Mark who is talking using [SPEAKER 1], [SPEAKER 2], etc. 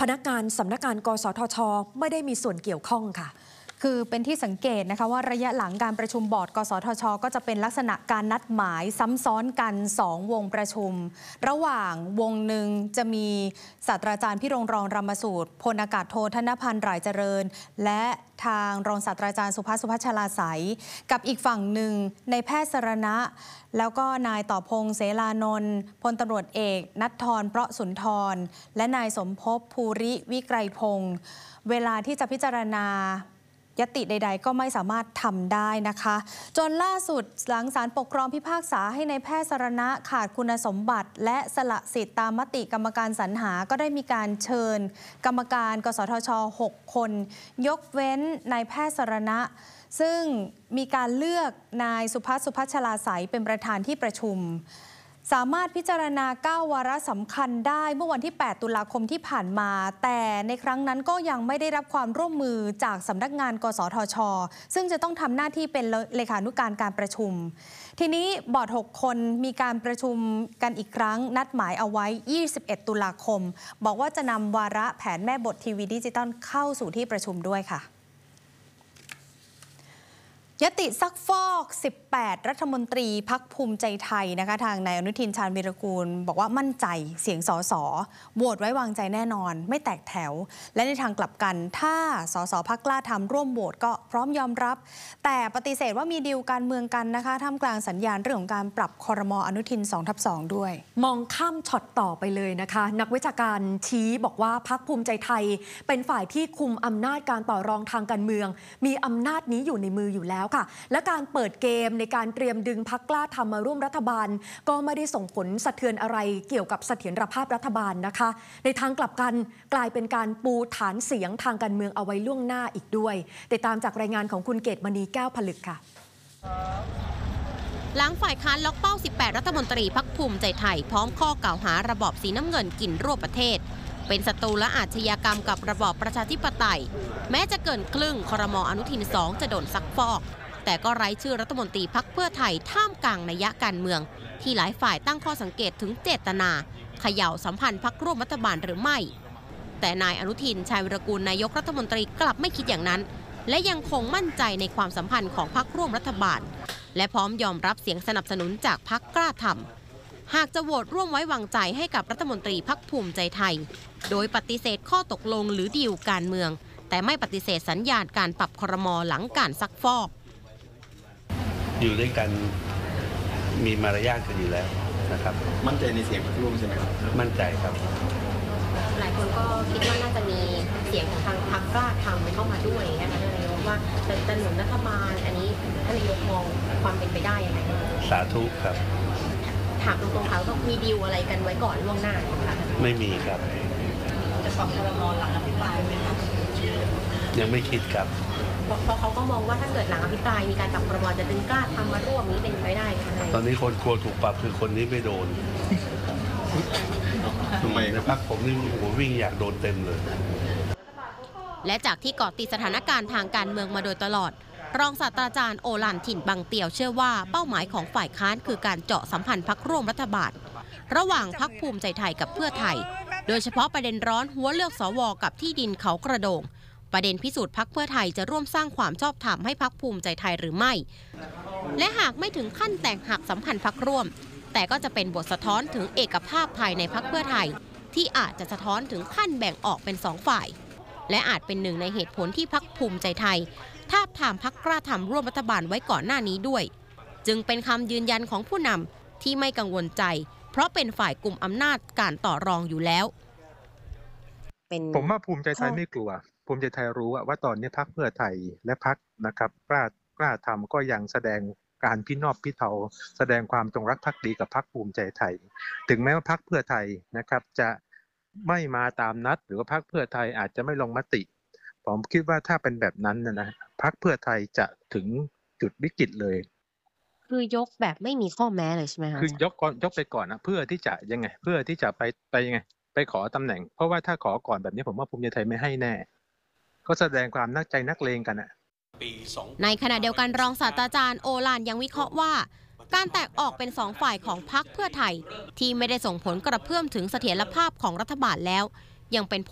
[SPEAKER 1] นักงานสำนักงานกสทช.ไม่ได้มีส่วนเกี่ยวข้องค่ะ
[SPEAKER 2] คือเป็นที่สังเกตนะคะว่าระยะหลังการประชุมบอร์ดกสทช.ก็จะเป็นลักษณะการนัดหมายซ้ำซ้อนกัน2วงประชุมระหว่างวงหนึ่งจะมีศาสตราจารย์พิรงรองรามสูตรพลอากาศโทธนพันธ์หร่ายเจริญและทางรองศาสตราจารย์สุพัชลาไสยกับอีกฝั่งหนึ่งในแพทย์สรณะแล้วก็นายต่อพงษ์เสลานนท์พลตำรวจเอกณัฐฐร เปราะสุนทรและนายสมภพภูริวิไกรพงษ์เวลาที่จะพิจารณายติใดๆก็ไม่สามารถทำได้นะคะจนล่าสุดหลังศาลปกครองพิพากษาให้ในายแพทย์สรณะขาดคุณสมบัติและสละสิทธิตามมติกรรมการสรรหาก็ได้มีการเชิญกรรมการกสทช6 คนยกเว้นนายแพทย์สรณะซึ่งมีการเลือกนายสุพัชลาไสยเป็นประธานที่ประชุมสามารถพิจารณา9วาระสำคัญได้เมื่อวันที่8ตุลาคมที่ผ่านมาแต่ในครั้งนั้นก็ยังไม่ได้รับความร่วมมือจากสำนักงานกสทช.ซึ่งจะต้องทำหน้าที่เป็นเลขานุการการประชุมทีนี้บอร์ด6 คนมีการประชุมกันอีกครั้งนัดหมายเอาไว้21ตุลาคมบอกว่าจะนำวาระแผนแม่บททีวีดิจิตอลเข้าสู่ที่ประชุมด้วยค่ะยติซักฟอก18รัฐมนตรีพรรคภูมิใจไทยนะคะทางนายอนุทินชาญวีรกูลบอกว่ามั่นใจเสียงสสโหวตไว้วางใจแน่นอนไม่แตกแถวและในทางกลับกันถ้าสสพรรคกล้าทำร่วมโหวตก็พร้อมยอมรับแต่ปฏิเสธว่ามีดีลการเมืองกันนะคะท่ามกลางสัญญาณเรื่องของการปรับครม.อนุทิน 2/2 ด้วย
[SPEAKER 1] มองข้ามช็อตต่อไปเลยนะคะนักวิชาการชี้บอกว่าพรรคภูมิใจไทยเป็นฝ่ายที่คุมอำนาจการต่อรองทางการเมืองมีอำนาจนี้อยู่ในมืออยู่แล้วค่ะและการเปิดเกมในการเตรียมดึงพรรคกล้าทำมาร่วมรัฐบาลก็ไม่ได้ส่งผลสะเทือนอะไรเกี่ยวกับเสถียรภาพรัฐบาลนะคะในทางกลับกันกลายเป็นการปูฐานเสียงทางการเมืองเอาไว้ล่วงหน้าอีกด้วยติดตามจากรายงานของคุณเกตมณีแก้วผลึกค่ะ
[SPEAKER 3] หลังฝ่ายค้านล็อกเป้า18รัฐมนตรีพรรคภูมิใจไทยพร้อมข้อกล่าวหาระบอบสีน้ำเงินกินรวบประเทศเป็นศัตรูและอาชญากรรมกับระบอบประชาธิปไตยแม้จะเกินครึ่งครม.อนุทิน 2จะโดนซักฟอกแต่ก็ไร้ชื่อรัฐมนตรีพรรคเพื่อไทยท่ามกลางนัยการเมืองที่หลายฝ่ายตั้งข้อสังเกตถึงเจตนาเขย่าสัมพันธ์พรรคร่วมรัฐบาลหรือไม่แต่นายอนุทินชาญวีรกูลนายกรัฐมนตรีกลับไม่คิดอย่างนั้นและยังคงมั่นใจในความสัมพันธ์ของพรรคร่วมรัฐบาลและพร้อมยอมรับเสียงสนับสนุนจากพรรคกล้าทำหากจะโหวตร่วมไว้วางใจให้กับรัฐมนตรีพรรคภูมิใจไทยโดยปฏิเสธข้อตกลงหรือดีลการเมืองแต่ไม่ปฏิเสธสัญญาณการปรับครม.หลังการซักฟอก
[SPEAKER 4] อยู่ด้วยกันมีมารยาทกันอยู่แล้วนะครับ
[SPEAKER 5] มั่นใจในเสียงพรรคร่วมใช่ไหมครับ
[SPEAKER 4] มั่นใจครับ
[SPEAKER 3] หลายคนก็คิดว่าน่าจะมีเสียงของทางพรรคกล้าทำเข้ามาด้วยนะคะท่านนายกว่าจะหนุนรัฐบาลอันนี้ท่านนายกมองความเป็นไปได้ยังไง
[SPEAKER 4] สาธุครับ
[SPEAKER 3] ถามตรงๆเขาต้องมีดีลอะไรกันไว้ก่อนล่วงหน้าคะ
[SPEAKER 4] ไม่มีครับ
[SPEAKER 3] จะปรับครม.หลังอภิปรายไหมคะ
[SPEAKER 4] ยังไม่คิดครับ
[SPEAKER 3] เพราะเขาก็มองว่าถ้าเกิดหลังอภิปรายมีการปรับครม.จะดึงกล้าทำมาร่วมนี้เป็นไปได้ค่ะ
[SPEAKER 4] ตอนนี้คนกลัวถูกปรับคือคนนี้ไม่โดน
[SPEAKER 5] ทำไม
[SPEAKER 4] ในพรรคผมนี่ผมวิ่งอยากโดนเต็มเลย
[SPEAKER 3] และจากที่เกาะติดสถานการณ์ทางการเมืองมาโดยตลอดรองศาสตราจารย์โอฬารถิ่นบางเตี่ยวเชื่อว่าเป้าหมายของฝ่ายค้านคือการเจาะสัมพันธ์พรรคร่วมรัฐบาลระหว่างพรรคภูมิใจไทยกับเพื่อไทยโดยเฉพาะประเด็นร้อนหัวเลือกสวกับที่ดินเขากระโดงประเด็นพิสูจน์พรรคเพื่อไทยจะร่วมสร้างความชอบธรรมให้พรรคภูมิใจไทยหรือไม่และหากไม่ถึงขั้นแตกหักสัมพันธ์พรรคร่วมแต่ก็จะเป็นบทสะท้อนถึงเอกภาพภายในพรรคเพื่อไทยที่อาจจะสะท้อนถึงขั้นแบ่งออกเป็น2ฝ่ายและอาจเป็นหนึ่งในเหตุผลที่พรรคภูมิใจไทยทาบทามพรรคกล้าทำร่วมรัฐบาลไว้ก่อนหน้านี้ด้วยจึงเป็นคำยืนยันของผู้นำที่ไม่กังวลใจเพราะเป็นฝ่ายกลุ่มอำนาจการต่อรองอยู่แล้ว
[SPEAKER 6] ผมว่าภูมิใจไทยไม่กลัวภูมิใจไทยรู้ว่าตอนนี้พรรคเพื่อไทยและพรรคนะครับกล้าทำก็ยังแสดงการพินอบพิเทาแสดงความจงรักภักดีกับพรรคภูมิใจไทยถึงแม้ว่าพรรคเพื่อไทยนะครับจะไม่มาตามนัดหรือว่าพรรคเพื่อไทยอาจจะไม่ลงมติผมคิดว่าถ้าเป็นแบบนั้นนะพรรคเพื่อไทยจะถึงจุดวิกฤตเลย
[SPEAKER 3] คือยกแบบไม่มีข้อแม้เลยใช่ไหมคะ
[SPEAKER 6] คือยกไปก่อนนะเพื่อที่จะยังไงเพื่อที่จะไปยังไงไปขอตำแหน่งเพราะว่าถ้าขอก่อนแบบนี้ผมว่าภูมิใจไทยไม่ให้แน่ก็แสดงความนักใจนักเลงกัน
[SPEAKER 3] ในขณะเดียวกันรองศาสตราจารย์โอฬารยังวิเคราะห์ว่าการแตกออกเป็น2ฝ่ายของพรรคเพื่อไทยที่ไม่ได้ส่งผลกระเพื่อมถึงเสถียรภาพของรัฐบาลแล้วยังเป็นผ